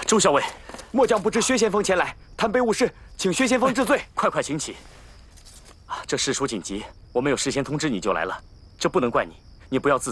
周校尉， 末将不知薛先锋前来，贪杯误事，请薛先锋治罪。 快请起。啊，这事属紧急，我没有事先通知你就来了，这不能怪你，你不要自责。